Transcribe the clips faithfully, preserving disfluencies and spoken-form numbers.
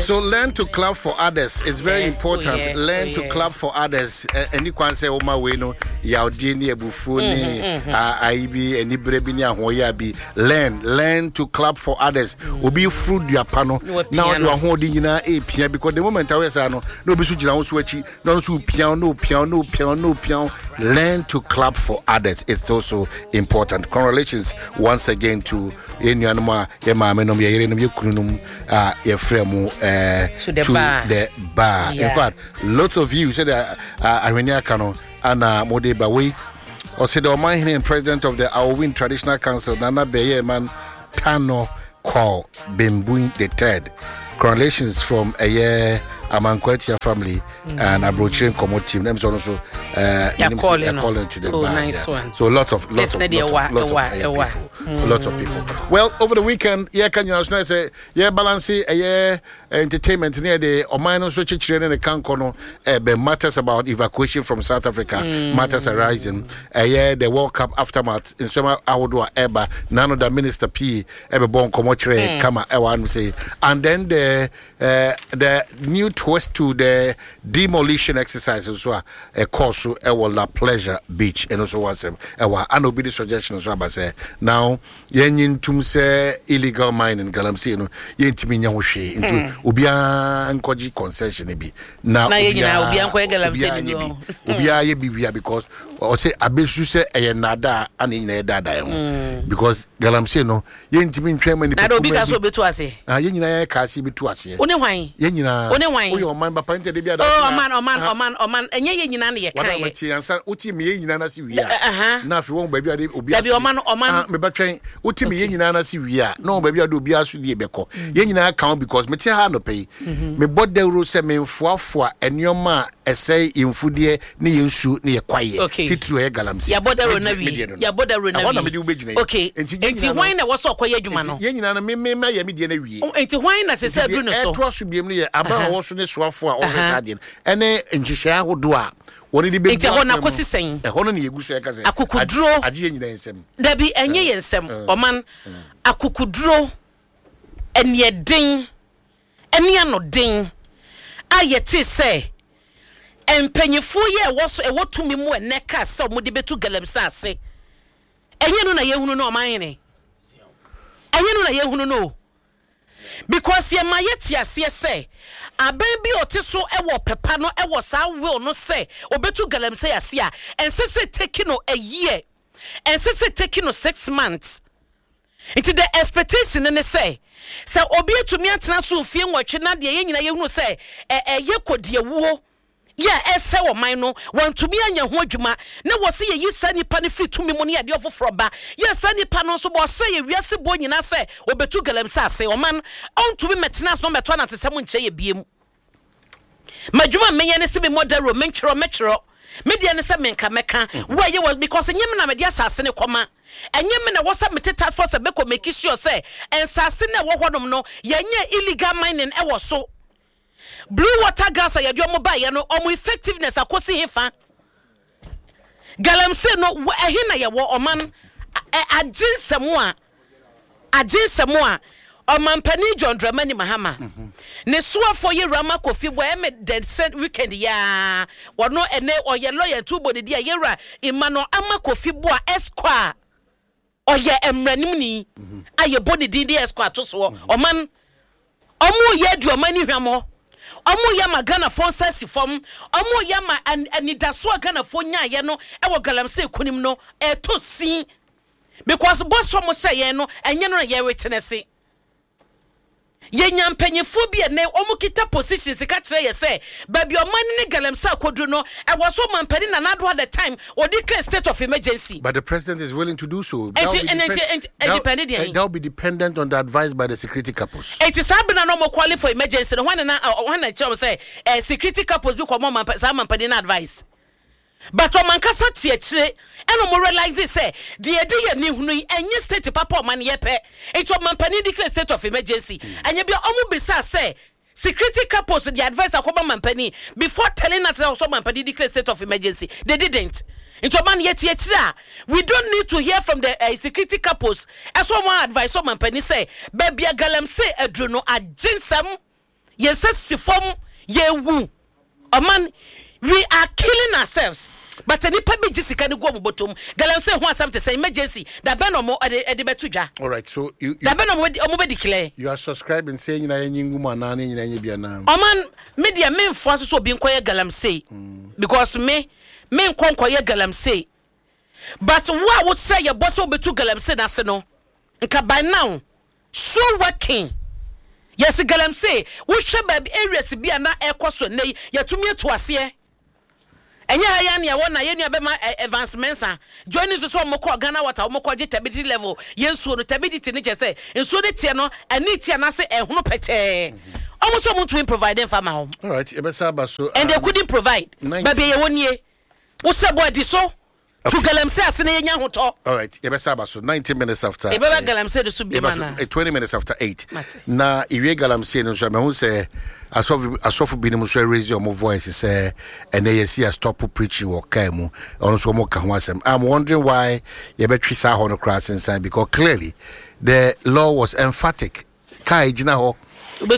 So learn to clap for others. It's very yeah. important. Oh, yeah. Learn oh, yeah. to clap for others. And you can say, "Oh my way, no, yaudini ebufuni, aibi, any brebini ahoyabi." Learn, learn to clap for others. Obi fruit your pano. Now you are holding in a piano because the moment I was no, no be suji na uswechi, no su piano, no piano, no piano, no piano. Learn to clap for others. It's also important. Congratulations once again to Yenyanuma, Yema Menom, Yerenum, Yukunum, uh, Yefremu, uh, to the bar. The bar. Yeah. In fact, lots of you said that Irenia Kano and Modeba we or said the Oman president of the Awin Traditional Council, Nana Beye Man Tano Call Bimbuin the Third. Congratulations from a year. Amankwetia family mm-hmm. and Abrochian Komo team. Them also uh calling, calling to the oh, bar, nice yeah. one. So lots of lots of lots of, lots of, lots of people. Mm. Lots of people. Well, over the weekend, yeah, can you know say yeah balance a yeah entertainment near the Omano so children the Kankono uh, matters about evacuation from South Africa, mm. matters arising. Uh, yeah, the World Cup aftermath in summer Awodo Eba, none of the Minister P Ebe Bon Komotre Kama Ewan say, and then the uh, the new twist to the demolition exercise as well. A course to La Pleasure Beach and also was a an obedient suggestion as well. Say now yen tum say illegal mining galamsey no yen timi nya hwe into obia nkoji concession bi na obia obia nko galamsey bi obia ye bi because or say abesu say e nada ani na dada e because galamsey no yen timi ntwa mani na obi ka so betu ase ah yen nyina ye ka se betu ase one hwan yen nyina one hwan o yo man papa nte de bia da oh man oh man oh man oh man enye ye nyina na ye kan ye wati ansa uti me ye nyina na se wi a na afi won ba bia de obi aso man oh man me ba twen uti me ye nyina na se wi a no ba bia de obi aso de beko ye nyina kan because me te ha no pay me bodewro se me mfoafo a enioma esay imfudie ne yensu ne ye kwaye titru ye galamsi ya bodewro na wi ya bodewro na wi okay enti hwan na wo so kwaye adwuma no ye nyina na me me ma ye me die na wi enti hwan na se se adru no so etro so biem ne ye aba wo so ne soafo a o hweka de ene nhihye ahodo a woni di be enti ho na kosisen e ho no ne yeguso e ka se akukudro age ye nyina ensem da bi enye ye ensem oman akukudro ene eden ene anodin ayete se empanyefo ye wo so e wotumi mu ene ka se mo de betu galamsa ase enye no na ye hunu no oman hene enye no na ye hunu no because ye mayeti ase se aben bi oteso ewo pepa no ewo sa will no say obetu galamse ase a ensese taking no a year ensese taking no six months it is the expectation ne say say obi etumi atena so fie nwotwe na de ye nyina ye hunu say e e ye kodie wuo yeah ese wo man no want to be anya ho adwuma na wo se ye yisa nipa ne free tumi mu ne ade ofoforo ba yes nipa no so bo se ye wiase bo nyina se obetu galamse ase o man on to be maintenance no meto na tesem nche ye biem madwuma menye ne se be modero menchero mechero media ne se menka meka wo ye was because nyem na media asase ne koma enyem na wo se meteta for se be ko make sure say ensase na wo hodom no ye nya illegal mining e wo so blue water gas ya dio mo ba ye no omo effectiveness akosi hefa galamse no ehe na ye wo oman aginsemo a aginsemo a oman pani John Dramani Mahama ne suafo ye rama kofi bo e me the weekend ya wono ene oye lawyer tubo de dia ye ra imano ama kofi bo a esquire oye emranim ni aye boni din de esquire to so oman omo ye du omani hwamo omo ya magana fon sesi fom omo ya ma anidaso agana fon nya ye no e wo galamse kunim no e to sin because boss from say ye no enye no ye witness ye nyampanyefo bia ne omo kita positions ka kire ye say baby omani ne galamse akodru no e wo so mampani na nado at the time or declare state of emergency but the president is willing to do so that will be dependent on the advice by the security corps it is abina no mo qualify for emergency no when na when na tell say eh security corps bi ko mo mampani na advice but o mankasa tie kire eno mo realize say the ede ye ni hunu enye state papa man ye pe it o mampani declare state of emergency anya bia omo bisa say security corps the advice akoba mampani before telling us also mampani declare state of emergency they didn't into man yet yet we don't need to hear from the uh, security corps as one advice on mampani say baby galamse adru no aginsam yes si form ye wu oman we are killing ourselves but any pa be jisika ni go mo botom galamsey ho asam te say emergency da be no mo e de betudwa. All right, so you da be no mo mo be declare you are subscribing saying you na nyingu ma na na nyina bia na oman media me mfo so obi nkoye galamsey because me me nkonkoye galamsey but what would say your boss obetu galamsey na se no nka by now so working. Yes, galamsey wo hwe ba areas bia na ekoso nei yatumi etu ase enya ya na ya na ye nua be ma advancements a joining so so mo ko Ghana water mo ko tabidity level yensuo no tabidity ne chese ensuo de tie no ani tie na se ehunu pete almost so to provide them farmer. All right, e be saba so and they couldn't provide baby ye wonie wo se bo di so to galamsey ase na ye nya hoto. All right, e be saba so ninety minutes after e be ba galamsey do so bi mana twenty minutes after eight na iwe galamsey no so me hu say asofu asofu bi no so raise your voice say and they see a stop preaching or kaimu on so mo ka ho asem. I'm wondering why you be twi sa ho no cross inside because clearly the law was emphatic kai gina ho but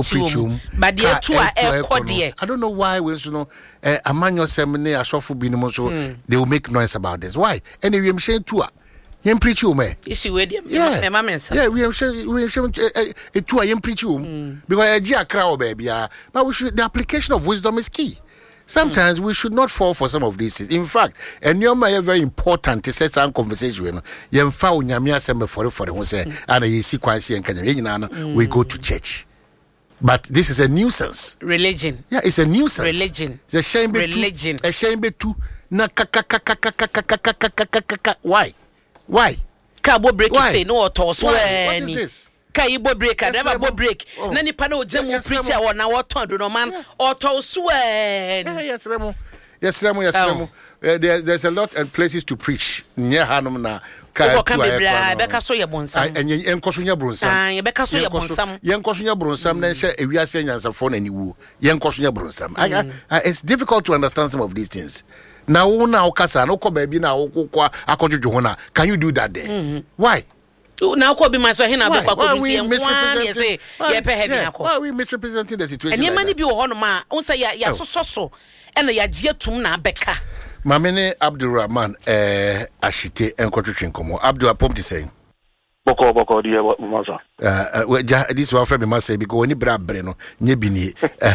the two are codie. I don't know why we so no eh amanyo sem ne asofu bi no so they will make noise about this. Why? Anyway, I'm saying two yem preach you me issue we dem me mensa yeah we am we am e two yem preach you because e gi akra o baby but we should the application of wisdom is key. Sometimes mm. we should not fall for some of these things. In fact, and your my very important to set some conversation with yem fa onyame asem for for who say and you see kwansi en kanya we go to church. But this is a nuisance. Religion. Yeah, it's a nuisance. Religion. It's a shame religion. A shame too. Na ka ka ka ka ka ka ka ka why? Why? Cabo break say no auto so what is this? Kaibo break never bo break. Na nipa na ojemu preacher won na what do no man auto so yes remo. Yes remo yes remo. There there's a lot of places to preach. Nya hanom na ka ka bebra beka so ye bonsam. Enye enkoso nya bronsam. Ah ye beka so ye bonsam. Ye enkoso nya bronsam na hye ewiase nyansafo na niwu. Ye enkoso nya bronsam. It's difficult to understand some of these things. Now, now, Kasa, no come baby now, Akojuna. Can you do that there? Mm-hmm. Why? Now, Kobe, my son, why, why are we misrepresenting? Why, yeah, why are we misrepresenting the situation? And your money like be on ma, on say ya so so so, and ya jia tumna beka. Mamene Abdul Rahman, eh, Ashite, and Cotrichin Como. Abdul Pomti saying. Boko Boko, dear Masa. Uh, this is what friend must say because any brab breno, Nebini.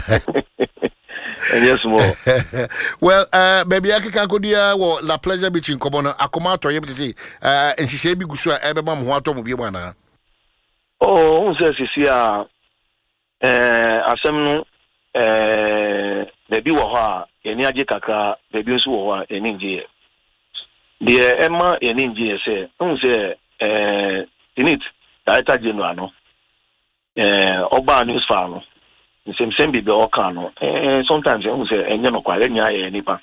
Yes, more. Well, uh, baby, I can't go there. Well, la pleasure between Common. I come out to him to see, uh, and she said, "Because I have a mom who want to be one." Oh, who says, "See, uh, asem, uh, baby, waha, any ajikaka, baby, waha, any India. The Emma, any India say, who say, uh, in it, Data General, uh, Oba News Farm. Same same be all can eh sometimes you say enye no kware nya ye nipa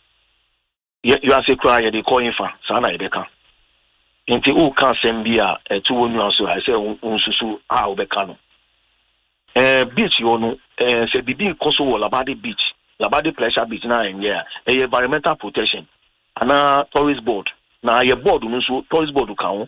you are say cry they call him fa sa na e be kan enti u kan sem bia etu wonu so I say unsusu a o be kan no eh beach yo no eh say bibi koso wo Labadi beach Labadi pleasure beach na enye e environmental protection ana tourist board na ye board no so tourist board kan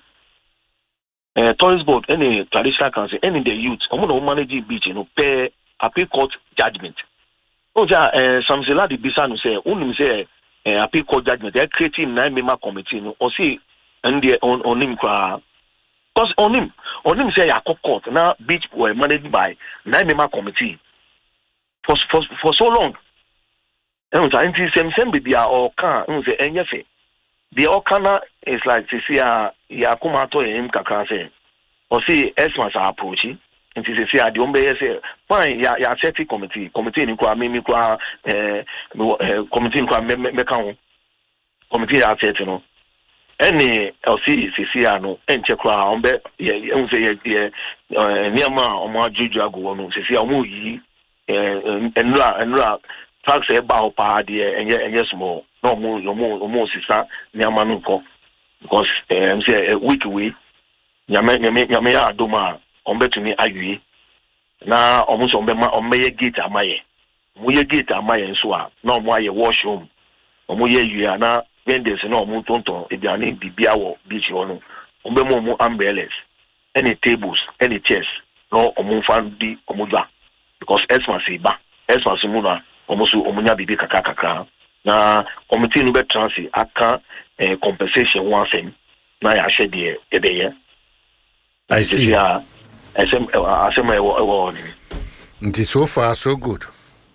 eh tourist board any traditional council any the youth omo no manage beach no pay appeal court judgment. Oh, yeah, uh, some say, Ladi Bisanu say, only say, uh, appeal court judgment, they're creating nine member committee, no, or see, and the on, on him, because on him, on him say, a court, now beach were managed by nine member committee for, for, for so long. And I think same same baby or can, and say, and yes, the Okana is like, to see, uh, Yakumato and him, Kaka say, or see, Esmas are approaching. And she say, "I don't be say fine. Ya ya safety committee, committee ni kwa mimi kwa eh committee ni kwa me me kan committee ya safety no. Any L C C C ano enche kwa ombe ye unse ye ye niama omo ajuju ago no se se omo yi eh enra enra tax e ba opa de enye enye small no omo omo omo sisa niama no ko because eh say week we nyame nyame nyame ya adoma ombe tumi awie na omo so ombe ma ombe ye gate amaye mo ye gate amaye nso a na omo aye washroom omo ye yua na vendors na omo tonton ediane bibia wo beach ono ombe mo umbrellas any tables any chairs no omo fa di omo dwa because Xmas ba Xmas mu na almost omunya bibi kaka kaka na committee no be transi aka eh, compensation one thing na ya share de ebeye. I see. Yeah, asem asem e wo nti so far so good.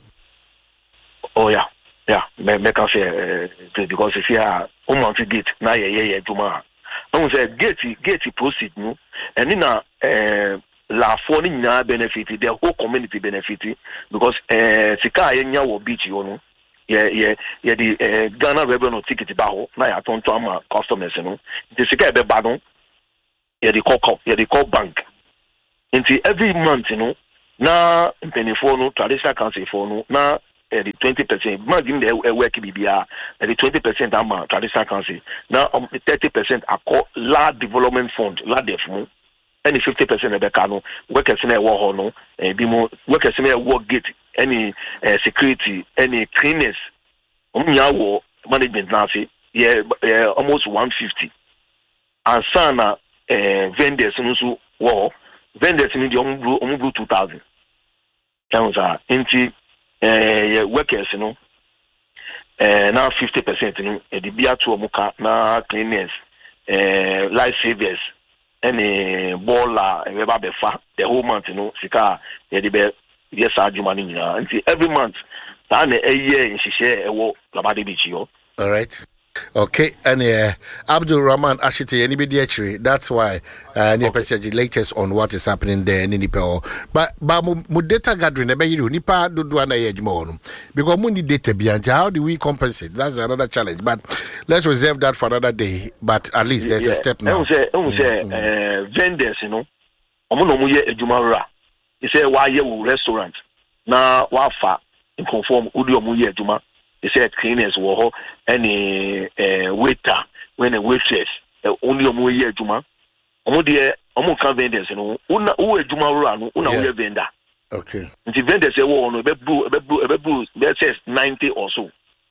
Oh yeah, yeah. Me me can say uh, because if you are on Mount Gate na ye ye ye juma. I say gate gate proceed no, and in a uh, la for ni na benefit the whole community benefit because uh, sika ye nya wo beach yo no. Ye ye ye the uh, Ghana revenue ticket ba ho na ya tonto ama customers no. The sika be ba no. Ye the call ye the call bank. Until every month you know na penifo no traditional council for no na uh, the twenty percent imagine the uh, work B B R uh, the twenty percent amount traditional council now um, thirty percent are called land development fund land development any fifty percent of the cano workers in a war no and be more workers in a work gate any uh, security any cleaners um ya war management now say yeah uh, almost one fifty and sana uh, vendors no war vendors in the um um two thousand council into eh workers you know eh now fifty percent you know e di bia to omuka na cleaners eh life savers any baller e be be fa the whole month you know sika e di be yes adjuma ni nyina until every month na na e year in share e wo labade beach yo. All right. Okay, and uh, Abdul Rahman Ashite, anybody actually, that's why uh, okay. the latest on what is happening there in Nipa. But but mu data gathering, ebe you Nipa do do ana yejmo because mu need data behind. How do we compensate? That's another challenge. But let's reserve that for another day. But at least there's yeah. a step now. I say, I say, mm-hmm. uh, vendors, you know, omo no mu ye ejuma ra. He say why ye restaurant na wa fa in conform udi omu ye ejuma. They said cleaners were any uh, waiter when a waitress uh, only a more year juma. Omo de omo can vendors you know. Una who juma run una who vendor. Okay. The vendors say wo no be blue be blue be blue be says ninety or so.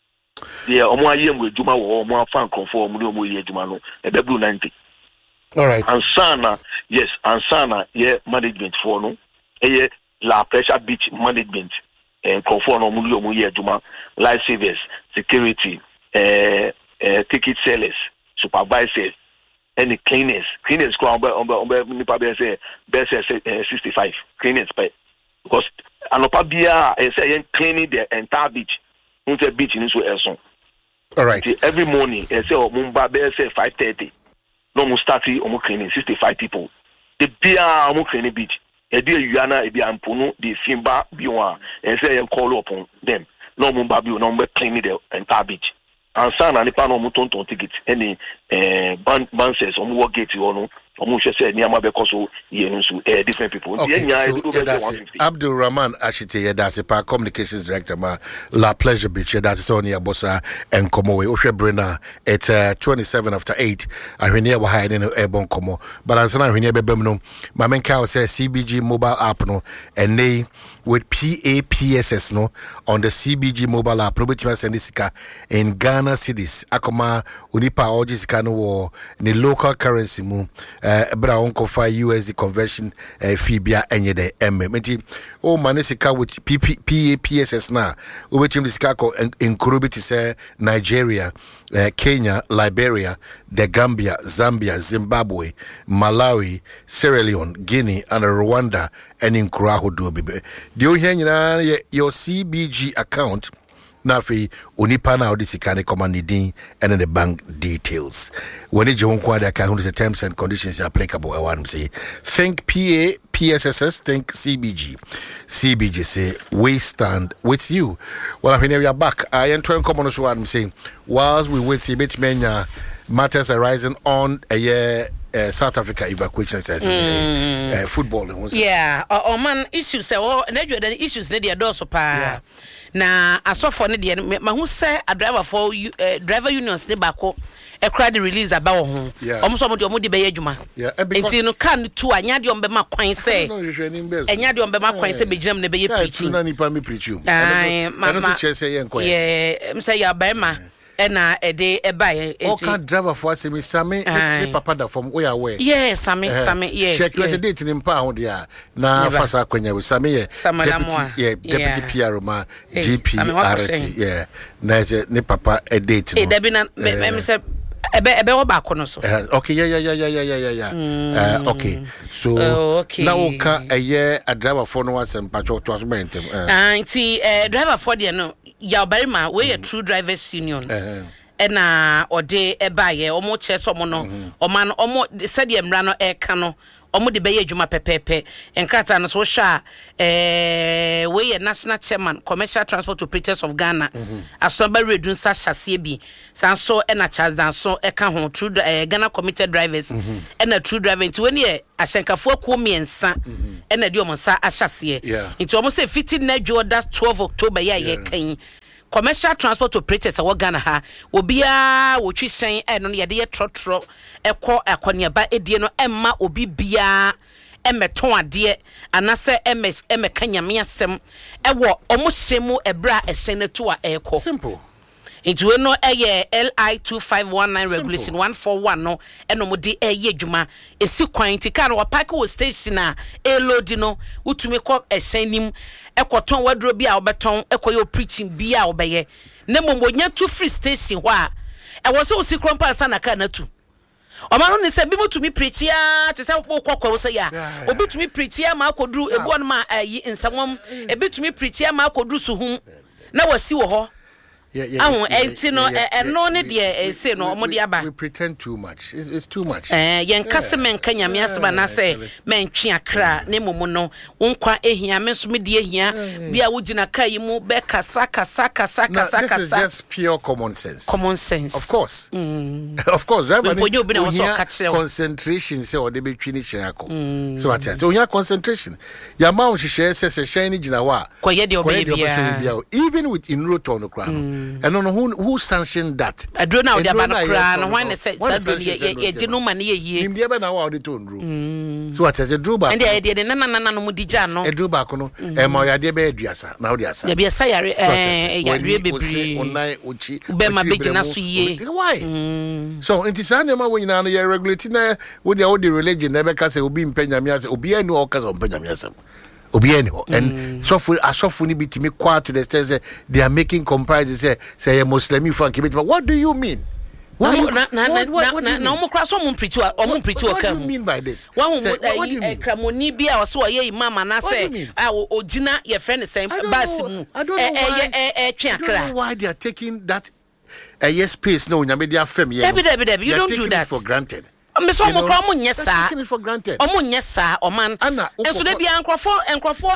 Yeah, omo ayem we juma wo omo fan conform omo year juma no be blue ninety. All right. And sana yes and sana yeah management for no. Eh la pressure beach management. And conform no mu mu ye aduma life savers security eh uh, uh, ticket sellers supervisors any cleaners cleaners go on on on nipa be say best sixty-five cleaners pay because anopa bia e say cleaning the entire beach until beach ni so eso. All right. Every morning e say o mu ba be say five thirty no mu start o mu cleaning sixty-five people the bia o mu cleaning beach edi yuana ebi ampono the simba biwa and say you call upon them no mo ba bi no mo clean the entire beach and sana ni pa no mo tonton ticket any eh ban banses o mo work gate o no o mo hwe say ni ama be koso ye no so eh different people okay, so yeah, Abdul Rahman Ashite yeah, that's a par communications director ma La Pleasure Beach yeah, that's on your bossa and komo we ohwe brena at uh, twenty-seven after eight ahwene wa ha ne e bon komo but ansana ahwene bebem no ma menka say C B G mobile app no and they with P A P S S no on the C B G mobile app probably send sika in Ghana cities akoma unipa oji sika no wo ne local currency mu eh bra onko fa U S D conversion eh, fee bia enye de M menti o manisika with P A P S S na we wetim sika ko inkurubiti say Nigeria Uh, Kenya, Liberia, the Gambia, Zambia, Zimbabwe, Malawi, Sierra Leone, Guinea, and Rwanda, and in Kuraho Dobibe. Do you hear your C B G account? Nafi unipa na audisi kane commanding and then the bank details. When you join quad account the terms and conditions applicable, I want to say think P A P S S S, think C B G. C B G say we stand with you. Well, I mean we are back. I am trying to come on to what I'm saying. Whilst we wait see bit many matters arising on a year Uh, South Africa evacuation says mm. uh, uh, football. Yeah, or uh, uh, man issues. Oh, the issues they are also pa. Na aso for ne de ma hu say a driver for uh, driver unions ne bako e cry the release about ho. Omo so mo de omo de be adwuma. Yeah, enti no kan tu anya de ombe ma kwan say. Enya de ombe ma kwan say be ginam ne be ye preaching. Na nipa me preach you. Ai, ma ma say yen kwan. Yeah, me say ya ba ma. ena ede eba ye o ka driver for say me same me papa da from where away yeah same same yeah check your date ni mpa ho dia na fasa kwanya we same ye deputy yeah deputy P R ma G P R T yeah na ne papa a date no e da bi na me say ebe ebe wo ba kono so okay yeah yeah yeah yeah yeah yeah yeah uh, okay so uh, okay. na o ka eye a driver for no was mpacho to so mentem ah nti driver for there no ya obarima we a true drivers union ena ode eba ye omo che so mo no omo no omo said ye mra no e ka no omo de beye adwuma pepepe enkrata no so sha eh we ye national chairman commercial transport operators of Ghana asoba redun sa hyase bi sanso ena Charles Danso e ka ho true Ghana committed drivers ena true driver nti we ne ahyenkafo ko miensa ena de omo sa ahyase nti omo say fifteen na Jordan twelve October ya ye kan commercial transport operators awo Ghana ha obia wo twi sen e no ye de ye trotro ekọ akoniaba edie no emma obi bia emeton ade anase ms eme kanyame asem ewo omo hyemu ebra ehyen na to a ekọ simple into no eye L I two five one nine regulation one four one no eno mo de eye adwuma esi kwan ti car wa park wo station a e load no utumi kọ ehyen nim ekoton wadro bi a obeton ekoyo preaching bi a obeye na momonya to free station ho a e wo so si krompa sa na car na tu o ma no ni se bi mutumi preach ya te se kokko so ya obi tumi preach ya ma akoduru ebu on ma ayi nsamwam ebi tumi preach ya ma akoduru suhum na wasi wo ho yeah yeah ahun enti no eno ne de say no omo de aba we pretend too much it's, it's too much eh yen kase men kanya me aseba na say men twi akra ne momo no wonkwa ehia me so me de ehia bia wo gina kai mu be kasa kasa kasa kasa kasa this is just pure common sense common sense of course mm. of course right when concentration say o de be twi ni chiako so what so onya concentration ya ma wo hihye say say shine ni gina wa koye de obi bia even with in road on the crown and no who who sanctioned that I don't know the ban crown no when say say ye ginu ma ne ye him de be na wa o de to nru so what say drew back and the de na na na no mu digya no e drew back no e ma ya de be aduasa na o de asa ya be asa yare eh ya de bebri onai ochi be ma be gina so ye why so it is an ma when na no ye regulate na wo de wo de religion na be ka say obi mpanya me ase obi anu o ka say mpanya me ase obi any ho and so for asofu ni bitimi kwa to the extent they are making comparisons say say Muslim fan keep it but what do you mean na na na na na omo kra so omo preach omo preach o ka what do you mean by this what do kramoni bia o so ye imam na say ah ogina your friend say bas mu eh eh eh twi akra why they are taking that a yes space no nyame dia fam ye you don't do that for granted me so mo kra mo nyesa taking it for granted omo nyesa o man enso de bia nkrofo nkrofo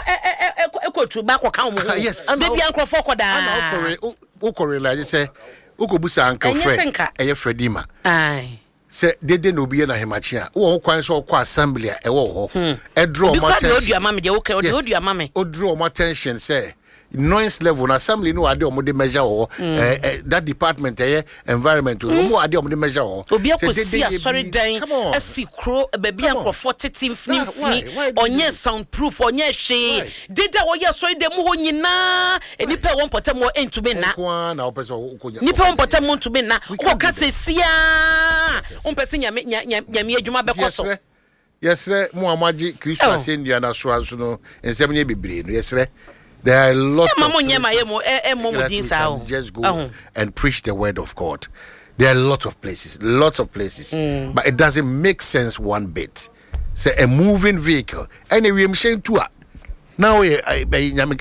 ekotu ba ko kan mo yes de bia nkrofo ko da ana okore okore la say ukobusa anka fred eye fredima ai se dede no biye na hemachi a wo kwan so kwa assembly a e wo ho e draw mo attention odu amame de wo ka odu amame o draw mo attention say noise level na assembly no ade omo de measure ho eh that department eh environment omo ade omo de measure ho obi akosi asori dan asikro baby ankrofo tete mfini mfini onye soundproof onye hwe deda wo ye asori dem ho nyina enipa won potem wo entumi na kwa na opese okonya nipa won potem ntumi na wo ka sesia on pese nyame nyame adwuma be koso yesre mo amaji Kristo asendua na so aso no ensem ne bebre no yesre. There are a lot yeah, of places that just go uh-huh. and preach the word of God. There are a lot of places, lots of places, mm. but it doesn't make sense one bit. Say a moving vehicle, anyway, I'm saying to her. Now, I nyam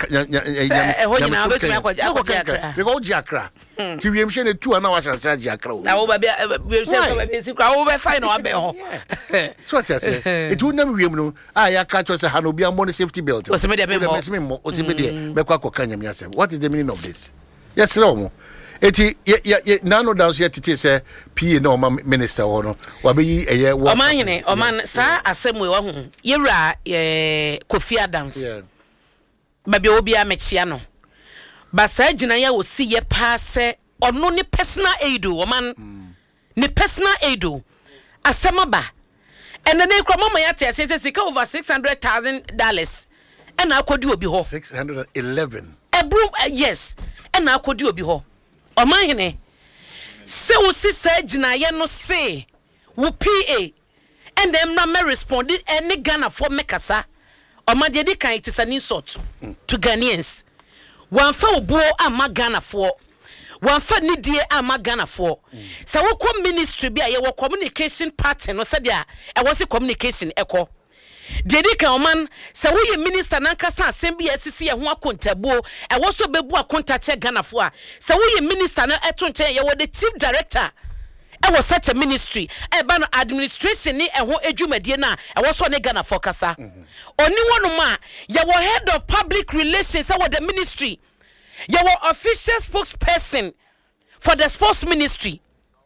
Jakra. To be saying two and I shall say Jakra. Now, baby, fine or bell. So what I say, it would never be no. I can't say Hanobia money safety belt. What's the media? What's the media? What is the meaning of this? Yes, Romo. Eti ye nano dance yet it say P no minister ono wa be eye wo omahene oman sa asem we wa hu yewra eh Kofi Adams yeah baby obi amechia no ba sa gina ya wo si ye pa se ono ni personal aid oman ni personal aid asema ba ene ne kro mama ya te say sika over six hundred thousand dollars ena akodi obi ho six hundred eleven ebrum yes ena akodi obi ho omahene Se wo si sa gina ye no se wo P A and them na me respond any Ghana for me kasa o ma de kan it is an insult mm. to Ghanaians. Wan fa obo ama Ghana for wan fa ni die ama Ghana for mm. sa wo kom ministry bi a ye wo communication party no se dia e wo se communication ekọ Dedi kan oman sa wo ye minister nan kasa asem bi asisi ye ho akontabo e wo so bebu akonta che Ghana fo a sa wo ye minister na eto nche ye wo the chief director e wo such a ministry e ba no administration ni e ho adwumadie na e wo so ne Ghana fo kasa mm-hmm. Oni wono ma ye wo head of public relations e wo the ministry ye wo official spokesperson for the sports ministry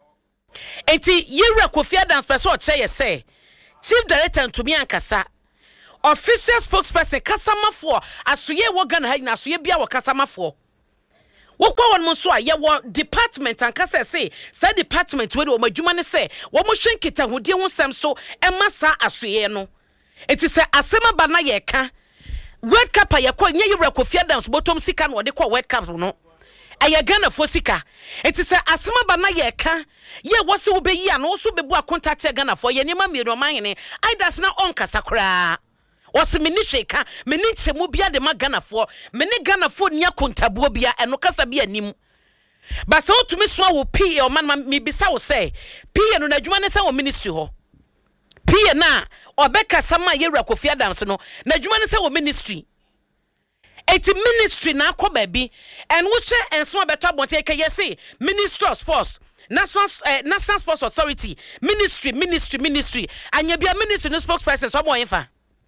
enti ye Kofi Adams person o che ye say chief director to me ankasa official spokesperson kasamafo asoye wo Ghana ha na asoye bia wo kasamafo wo kwa won mo so a ye wo department ankasa say say department we do madwuma ne say wo mo hwenkita hodie ho sem so e masa asoye no enti say asema ba na ye ka World Cup ye kwa nye Yura Kofi Adams bottom sika no de kwa World Cup no eye Ghana fo sika enti say asema ba na ye ka ye wo se wo be yi ano so bebu akonta che Ghana fo ye nima miero manyene I das na on kasa kra was mini sheka mini chemu bia de ma Ghana fo mini Ghana fo nia kontabuo bia eno kasa bia nim ba se otumi so wo P A o man me bisa wo say P A no nadwuma ne say wo ministry ho P A na obeka sama ye Yura Kofi Adams no nadwuma ne say wo ministry eti ministry na akọ baabi en wo hye enso beto abonte ke yesi Ministry of Sports National uh, National Sports Authority ministry ministry ministry anya bia ministry no spokesperson so mo yenfa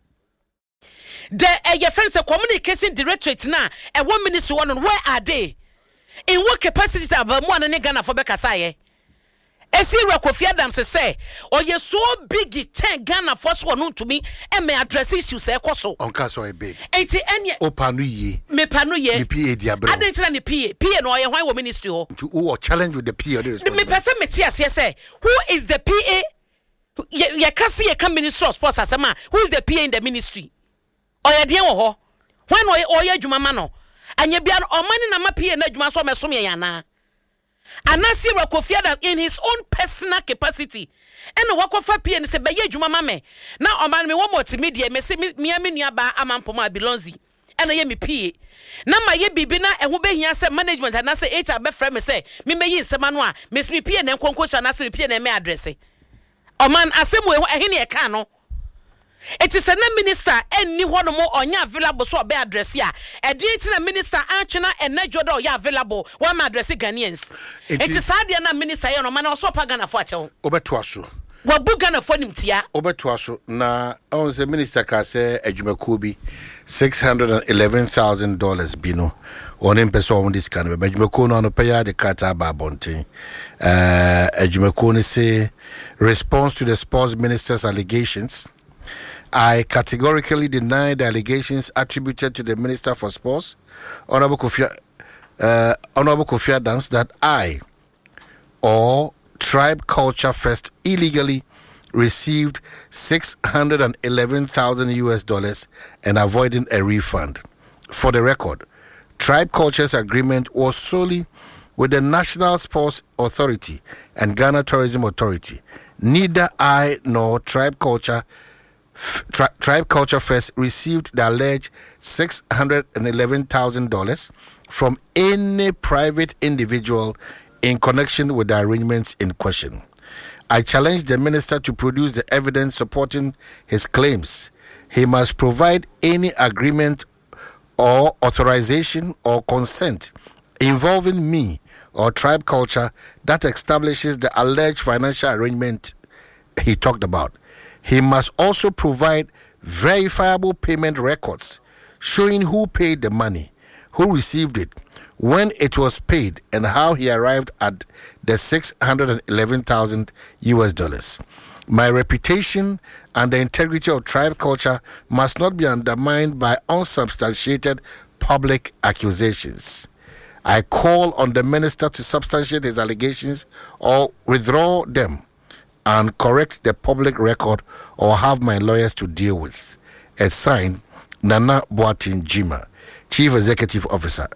the uh, your friends communication directorate na e one ministry one where are they in what capacity about mo na Ghana for bekasa ye esi Yura Kofi Adams say o ye so big ten Ghana for so no to me e me address issues e koso onka so e big enti enye opanu ye me panu ye me P A dia bro adentina ne P A P A no ye hwan wo ministry ho to who challenge with the P A me person me tia say who is the P A ye ye kasi ye kan Ministry of Sports asema who is the P A in the ministry o ye den wo ho hwan no o ye adwuma ma no anya bia no o mani na ma P A na adwuma so me som ye yana Anasi Yura Kofi Adams in his own personal capacity eno wakofa P A ni se be ye adwuma ma me na o man me wo multimedia me se me me nua ba amampoma Bilonzi eno ye me P A na ma ye bibi na eho behia se management na se H R be frame me se me meyi nsema no a me me P A na nkonkoso na se P A na me address o man asemu eho ehene e ka no it is a minister enni hono mo onya available so be address ya e dey na minister antwena enadwo do ya available one address Ghanaians it is hard na minister ye no man so pa Ghana fo ache obeto aso wa bu Ghana fo nimtia obeto aso na on the minister ka say adwumakuo bi six hundred eleven thousand dollars bi no on empeso on this kind of adwumakuo no no pay ya de kata ba bonten uh adwumakuo ne say response to the sports minister's allegations. I categorically deny the allegations attributed to the Minister for Sports, Honorable Kofi, uh, Honorable Kofi Adams, that I or Tribe Culture Fest illegally received six hundred eleven thousand U S dollars and avoiding a refund. For the record, Tribe Culture's agreement was solely with the National Sports Authority and Ghana Tourism Authority. Neither I nor Tribe Culture Tri- Tribe Culture Fest received the alleged six hundred eleven thousand dollars from any private individual in connection with the arrangements in question. I challenge the minister to produce the evidence supporting his claims. He must provide any agreement or authorization or consent involving me or Tribe Culture that establishes the alleged financial arrangement he talked about. He must also provide verifiable payment records showing who paid the money, who received it, when it was paid, and how he arrived at the six hundred eleven thousand U S dollars. My reputation and the integrity of Tribe Culture must not be undermined by unsubstantiated public accusations. I call on the minister to substantiate his allegations or withdraw them and correct the public record or have my lawyers to deal with. A signed, Nana Boatin Jima, Chief Executive Officer,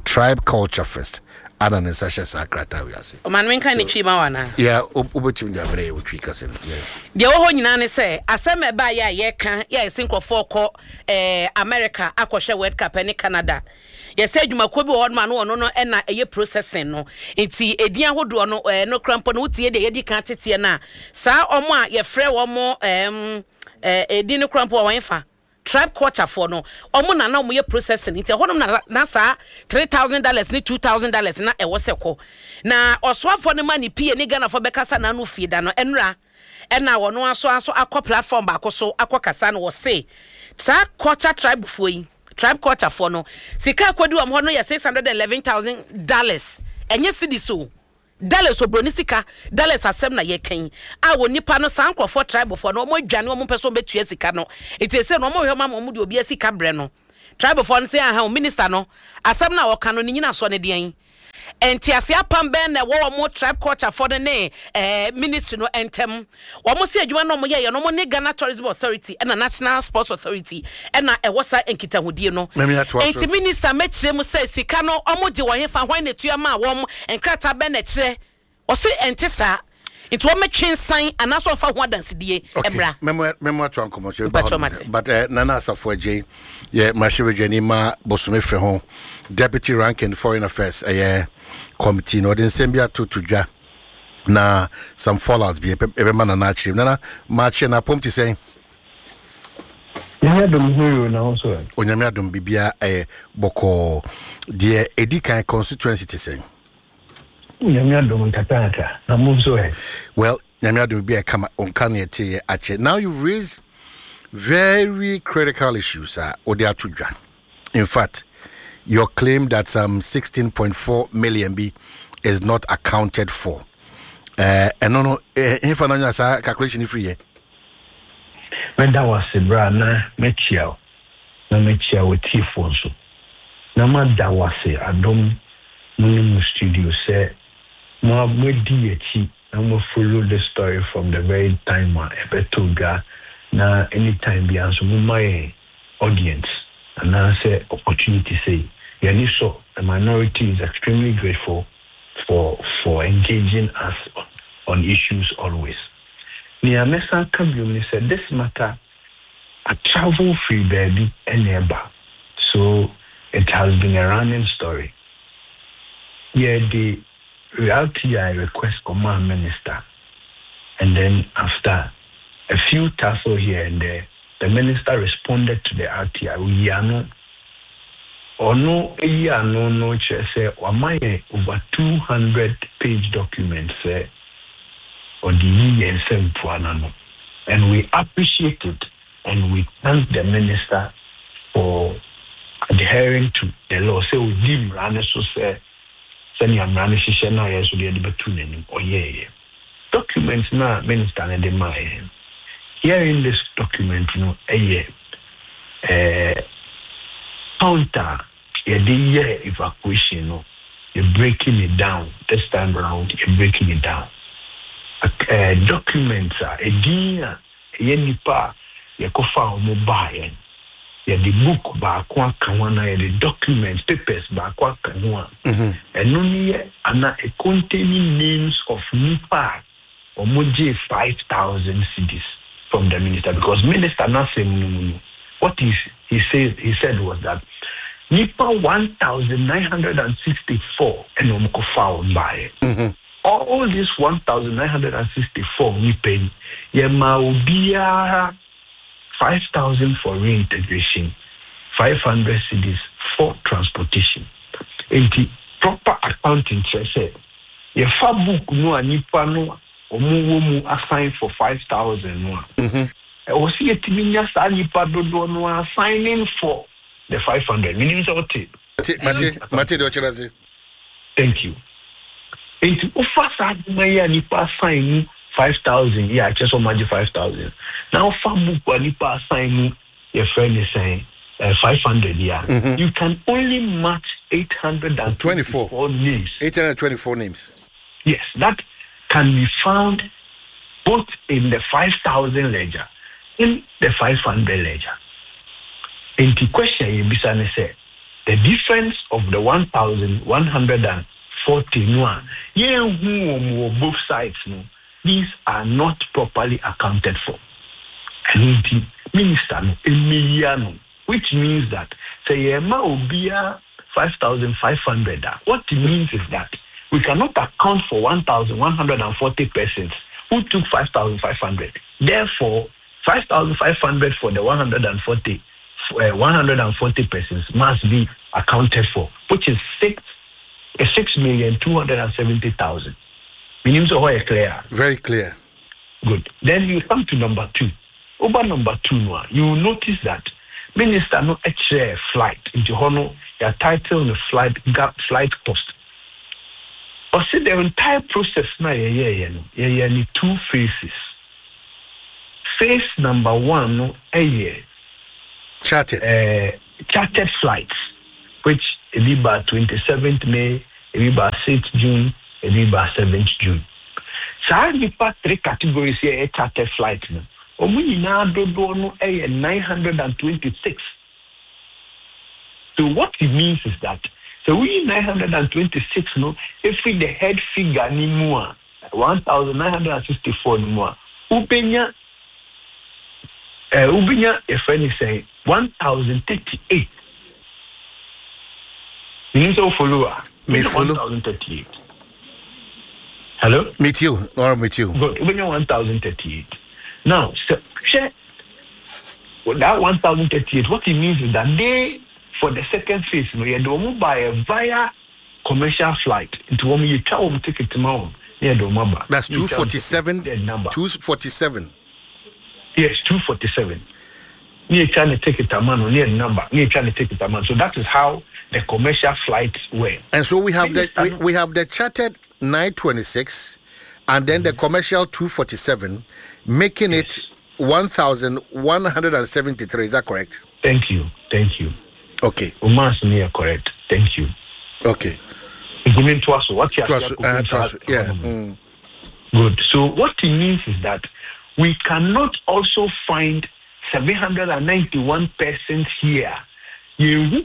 tribe culture first. Ana ne sasha sakrata we ase. O man menka ne twi ma wana. Yeah, obotim da bere o twi kase. Yeah. De wo ho nyina ne say asem e ba ya ye kan ya sinkofo ko eh America akwohwe World Cup ne Canada. Ye say adwumako bi wo no no no na eye processing no. Enti edian hodo no eh no crampo no utie de ye di kan tete na. Sa omo a ye frɛ wo mo em eh edi no crampo wo enfa. Tribe culture for no omo na na omo ye processing nti honum na na sa three thousand dollars ni two thousand dollars na e wo seko na osoafo ne mani pie ni Ghana for bekasa na no fie da no enra ena wo no aso aso akọ platform ba akoso akọ kasa no wo say sa culture tribe fo yi tribe culture for no sika kwadu am ho no ye six hundred eleven thousand dollars enye cedi so dollars obronisika dollars asem na ye kan a wo nipa no sankrofo for tribe for no mo dwane mo person betua sika no eti se no mo hwema mo de obi asika bre no tribe for no say aha minister no asem na wo kan no nyina so ne de enti ase apam ben na wo mo tribe culture for the ne eh ministry no entem wo mo se adwuma no mo ye no mo ne Ghana Tourism Authority and National Sports Authority and na e wosa enkitahudie no enti minister mechire mu say sika no omo je wo hefa hwan na tua ma wo mo enkrata ben na kire o se entisa enti wo metwe nsan anaso fa ho adansedie emra memo memo to ankomo but uh, Nana Asafo Agye ye mashewedwani ma bosome fre ho deputy rank in foreign affairs eh committee no den sembia to to dwa na some fallout be ebe man na achim na match na pomti say ya dum hero na also onyame adum bibia eh boko de edikan constituency te say onyame adum tatata na muzo eh well nyame adum bibia kama onka na ete ache. Now you've raised very critical issues uh, odia to dwa. In fact, your claim that some sixteen point four million B is not accounted for. Uh, and no, no, if I know your calculation is free. When that was a brand, na mechia, na mechia with T four so. Na ma that was a Adam Munimo studio say, ma me dieti, na mo follow the story from the very time ma ebetoga na anytime be answer my audience and I say opportunity say. Yani so the minority is extremely grateful for for engaging us on, on issues always. Nia Mesa Kabium said this matter a travel free baby and neighbor. So it has been a running story. Yeah, the reality I request command minister, and then after a few tussle here and there, the minister responded to the R T I. We are not or no yeah no no chair say or my over two hundred page documents say or the year and and we appreciate it and we thank the minister for adhering to the law. Say we dim run so say send your man she na yes we the between or yeah documents na minister and the my here in this document you know a year uh counter a year evacuation no you're breaking it down this time around you're breaking it down uh, documents are a dia any pa you go found mobile yeah the book ba kwa kanwana the documents papers ba kwa kanwa and only and a containing names of nipa or moje five thousand cedis from the minister because minister not saying what he he said he said was that nipa one thousand nine hundred sixty-four and omko found by mm-hmm. all this one thousand nine hundred sixty-four nipa yema ubia five thousand for reintegration, five hundred cedis for transportation. And the proper accounting said your book no nipa no omu mu assign for five thousand no. Mhm. E o si etiminya sa nipa dodo no assigning for the five hundred. Meaning so what? Mate, mate do chirazi. Thank you. Into offer my nipa assign five thousand. Yeah, just so much five thousand. Now for book nipa assign your friend is saying uh, five hundred, yeah. Mm-hmm. You can only match eight hundred twenty-four names. eight hundred twenty-four names. Yes, that can be found both in the five thousand ledger, in the five hundred ledger. And the question you be say, the difference of the one thousand one hundred forty no yeah who both sides no these are not properly accounted for. And the minister no emiliano, which means that say ma obia five thousand five hundred. What it means is that we cannot account for one thousand one hundred forty persons who took five thousand five hundred. Therefore, five thousand five hundred for the one hundred forty, uh, one hundred forty persons must be accounted for, which is six, uh, six million two hundred seventy thousand. Meaning so clear. Very clear. Good. Then you come to number two. Over number two, you will notice that minister no actually flight into Hono, your title the flight gap flight cost. Or see the entire process now, yeah, yeah, yeah, yeah, yeah, two phases. Phase number one, no, a year. Chartered. Uh, chartered flights, which it be by twenty-seventh May, it be by sixth June, it be by seventh June. So I have part three categories here, a chartered flight. No. Omu ina dodo no a nine hundred twenty-six. So what it means is that so we nine hundred twenty-six no, if we the head figure ni more one thousand nine hundred sixty-four ni more. Ubenya uh ubenya if any say one thousand thirty-eight. Means so follower. Me follow. one thousand thirty-eight. Hello? Meet you or meet you. Good. Ubenya one thousand thirty-eight. Now, so, share well, that one thousand thirty-eight, what it means is that they, for the second phase, you know, you don't buy a via commercial flight into one you tell them ticket tomorrow. That's two forty-seven. two forty-seven. Yes, two forty-seven. Near trying to take it a man, near number, near trying to take it a man. So that is how the commercial flights were. And so we have the we, we have the chartered nine twenty-six. And then mm-hmm. the commercial two forty-seven, making yes. it one thousand one hundred seventy-three. Is that correct? Thank you. Thank you. Okay. Umas near correct. Thank you. Okay. Going to us, what you are yeah. Mm. Good. So what it means is that we cannot also find seven hundred ninety-one persons here. You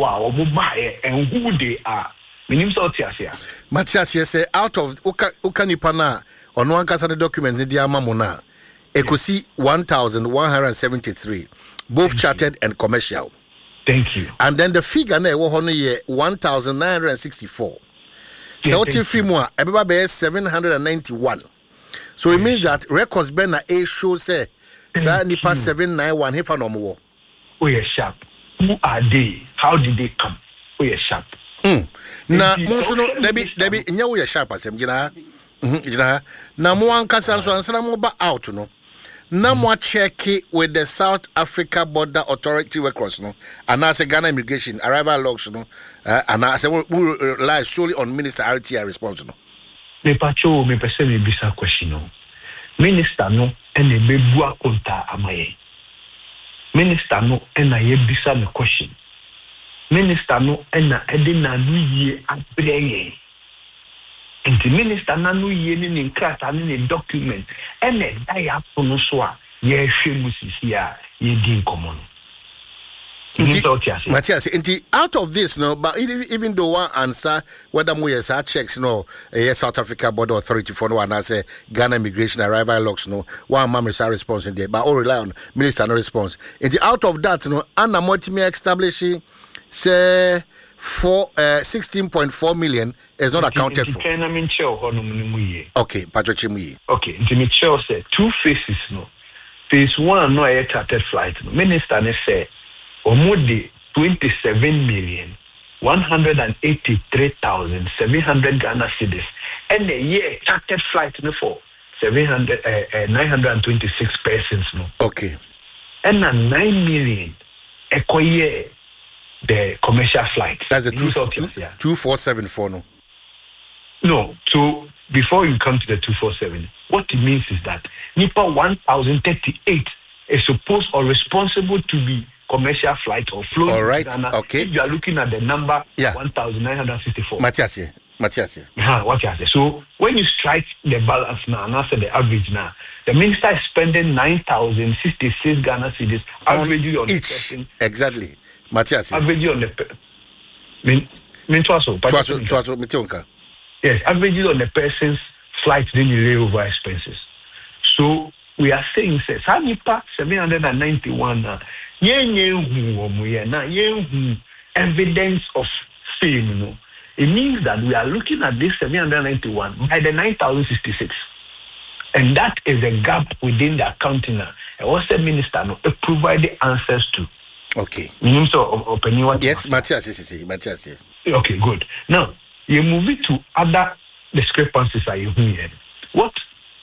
and who they are. Matthias, yes, out of Ukanipana on one case of the document, the Diamamona, Ekosi one thousand one hundred seventy-three, both Thank chartered you. And commercial. Thank you. And then the figure was one thousand nine hundred sixty-four. So, everybody seven hundred ninety-one. So it means that records Ben A show say, Sir Nipa seven ninety-one, if I no more. We are sharp. Who are they? How did they come? We are sharp. Mm. Na monso no debi debi nya wo ye sharp asem gina mhm gina na mo ankasa so ansana mo ba out no na mo check with the South Africa Border Authority records no and as a Ghana immigration arrival logs no uh, and as we rely solely on Minister R T I response no me pacho me pese me bisa question no minister no ene bebu akonta amaye minister no ena ye bisa me question Minister no ena edina nuye abreye. And the minister na nuye ni nkrata ni document ene daya pono so a ye hwemu sisia ye din common. Matthias, out of this, no, but even though one answer whether more yes checks, no, yes, South Africa Border Authority for no one answer Ghana immigration arrival logs, no, one mom is response in there, but all rely on minister no response. And out of that, no, Anna Motimi establishing say for uh, sixteen point four million is not accounted for. Okay, Patrick Okay, Michelle said two phases, no. Phase one, no, I chartered flight. No. Minister say, Omodi twenty-seven million one hundred eighty-three thousand seven hundred Ghana cedis, and a year chartered flight no for seven hundred uh, uh, nine hundred twenty-six persons, no. Okay, and a nine million a year. The commercial flights. That's the two, two, yeah. two four seven four, no? No. So before you come to the two four seven, what it means is that NIPA one thousand thirty-eight is supposed or responsible to be commercial flight or flow. All right. Ghana. Okay. If you are looking at the number yeah. one thousand nine hundred sixty-four. Matthias, Matthias. Uh-huh, what you say. So when you strike the balance now, and after the average now, the minister is spending nine thousand sixty-six Ghana cedis averagely on, on each. Person. Exactly. Matthias. Average on the mean, mean to also. To also, to also, Mitonka. Yes, averages on the person's flight then you lay over expenses. So we are saying, say, Sanipa seven hundred and ninety-one. Na yen yen na yen evidence of fame. No, it means that we are looking at this seven hundred ninety-one by the nine thousand sixty-six, and that is a gap within the accounting. And what's the minister no provide the answers to? Okay. Meaning so open what? Yes, Matthias, yes, Matthias. Okay, good. Now you move it to other discrepancies are you here. What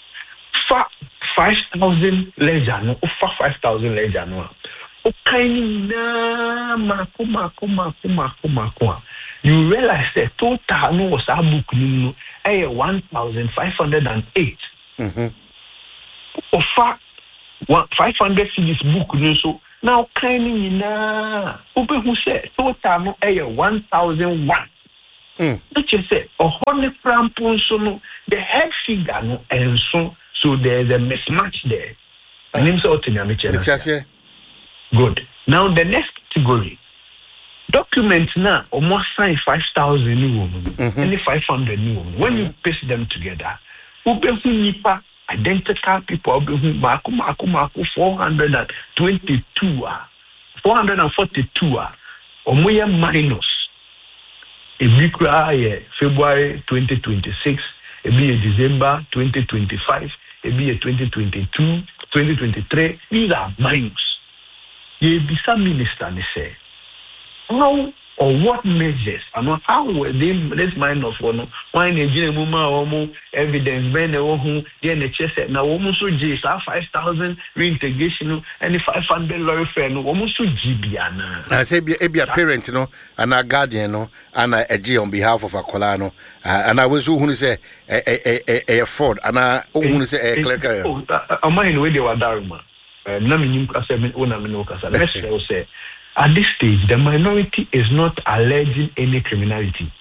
five thousand ledger no five thousand ledger no okay na mako mako mako mako mako you realize that total no was a book no eh one thousand five hundred eight mhm ofa five hundred cities book no so now kind na obe who say total no eh one thousand one. Mm. Which is say, a honey prampon so no, the head figure no, and so, so there's a mismatch there. Uh, Names out in the Good. Now, the next category documents now almost sign five thousand new women, mm-hmm. only five hundred new women. When mm-hmm. you paste them together, Ubehu Nipa, identical people, Ubehu Maku Maku Maku, four hundred twenty-two, four hundred forty-two, or more minus. A big cry February twenty twenty-six, a be a December twenty twenty-five, a be a twenty twenty-two, twenty twenty-three. These are minus. Ye be some minister, they say. How or what measures and how were they this mind of one? Why in a general evidence, Ben, who the N H S now almost so J, five thousand reintegration and five hundred lawyer fair, no almost so G B. I say, be a parent, you know, and a guardian, no, and a G on behalf of a Colano, and I was who say a fraud, and I who say a clerk. A mind where they were Daruma, Namin Casamin, Unaminoka, let's say. At this stage, the minority is not alleging any criminality.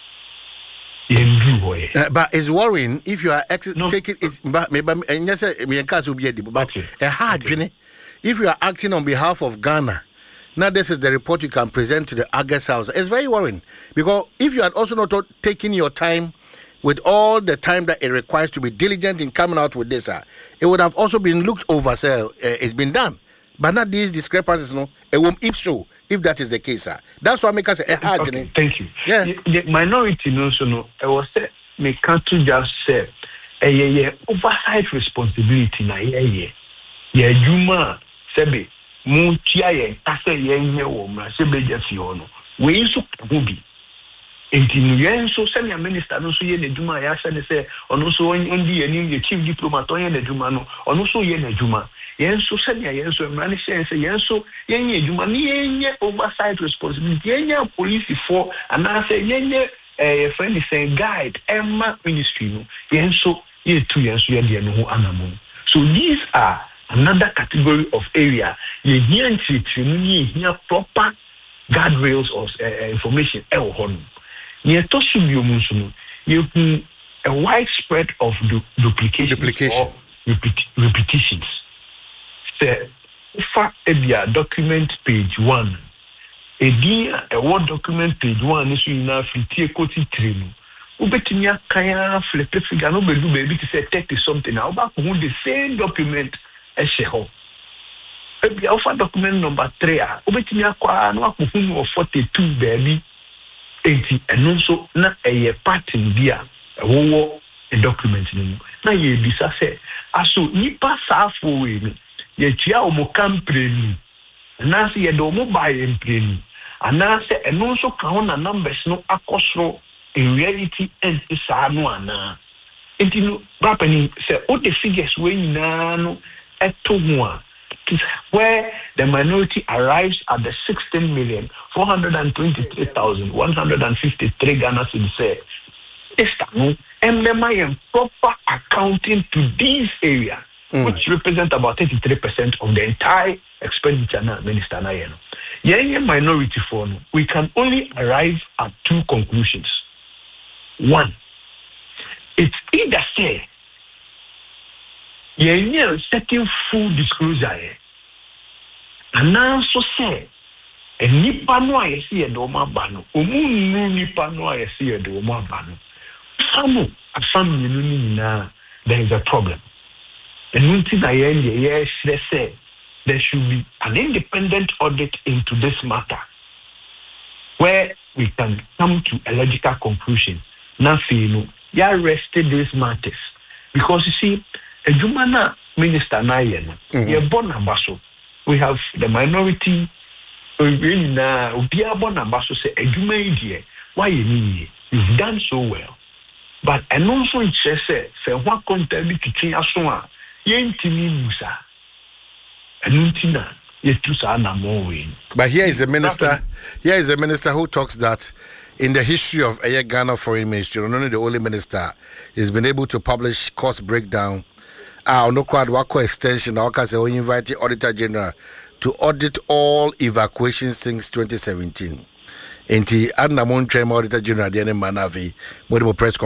Uh, but it's worrying if you are ex- no. taking it. But maybe and yes, me and Cass will be a but a hard journey. If you are acting on behalf of Ghana, now this is the report you can present to the August House. It's very worrying because if you are also not taking your time with all the time that it requires to be diligent in coming out with this, uh, it would have also been looked over. So uh, it's been done. But not these discrepancies, no. If so, if that is the case, sir. That's why I make us say, eh, okay, thank you. Yeah. The, the minority, no, so no. I was say, me can't just say, eh, yeah, yeah, oversight responsibility, na, yeah, yeah. Yeah, Juma, sebe, mu tia ye, ase ye nye womra, sebe jefi ono. We isu kubi. Enti nuyen so semi a minister no so ye ne Juma ya se ne se, ono so ondi ye ni chief diplomat on ye ne Juma no, ono so ye ne Juma. Yen so sanya yen so mrani say yen so yen ye adwuma ni yen ye oversight responsibility yen ye police for and I say yen ye eh friend say guide emma ministry no yen so ye tu yen so ye de no ho anamo. So these are another category of area ye here ntritri ni here proper guardrails of uh, information e wo ho no ye to so bi omu so no ye a widespread of du- duplication, duplication or repeat- repetitions. Say, fa ebia document page one. A dear a word document page one is in a free quoted train. Ubetinia kaya flip figure no be do baby to say thirty something now back who the same document as she ho. Ebia offer document number three. Ubetinia kwa no akufu of forty-two baby eighty and also na a pattern dia a wo a document ni. Na ye bisa say aso nipa sa fo we ye tia o mo campaign na se ye do mo buy empreni ana se eno so ka ho na numbers no akosro in reality and isa no ana enti no rapani se o the figures we nyina no eto ho a where the minority arrives at the sixteen million four hundred twenty-three thousand one hundred fifty-three Ghana cedis say this no emema proper accounting to this area. Mm. Which represent about thirty-three percent of the entire expenditure now, Minister Nayeno. Yenye minority for no, we can only arrive at two conclusions. One, it's either say, yenye setting full disclosure, and also say, and nipa no I see a doma bano omu no nipa no I see a doma bano samu asam ni na there is a problem and until I end yes they say there should be an independent audit into this matter where we can come to a logical conclusion. Nothing, you know, you arrested these matters because you see, a Jumana minister Nayen, you're born ambasso. We have the minority. We now be a born ambasso say a Juma why you need you've done so well, but and also it says say what content to change as one. Yentini Musa, and Untina. But here is a minister. Here is a minister who talks that in the history of Air Ghana Foreign Ministry, not only the only minister has been able to publish cost breakdown. Ah, no quad wako extension. I can say we invite the Auditor General to audit all evacuations since twenty seventeen. And the Adnamon Auditor General, the Manavi, press conference.